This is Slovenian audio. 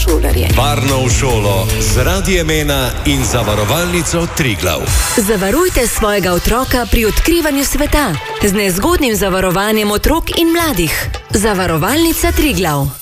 šolarje. Varno v šolo z Radiem 1 in Zavarovalnico Triglav. Zavarujte svojega otroka pri odkrivanju sveta z nezgodnim zavarovanjem otrok in mladih. Zavarovalnica Triglav.